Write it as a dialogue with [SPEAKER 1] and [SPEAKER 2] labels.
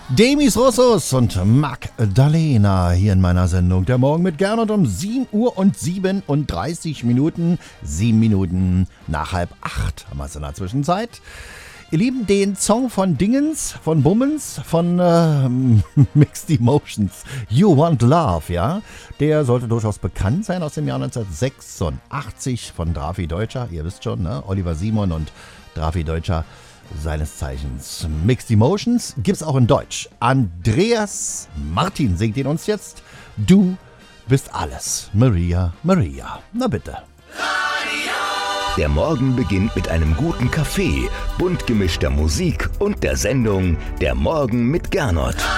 [SPEAKER 1] Demis Russos und Magdalena hier in meiner Sendung. Der Morgen mit Gernot um 7 Uhr und 37 Minuten. 7 Minuten nach 7:30 haben wir es in der Zwischenzeit. Ihr Lieben, den Song von Dingens, von Bummens, von Mixed Emotions, You Want Love, ja, der sollte durchaus bekannt sein aus dem Jahr 1986 von Drafi Deutscher, ihr wisst schon, ne? Oliver Simon und Drafi Deutscher, seines Zeichens. Mixed Emotions gibt's auch in Deutsch. Andreas Martin singt ihn uns jetzt. Du bist alles, Maria, Maria. Na bitte.
[SPEAKER 2] Der Morgen beginnt mit einem guten Kaffee, bunt gemischter Musik und der Sendung Der Morgen mit Gernot.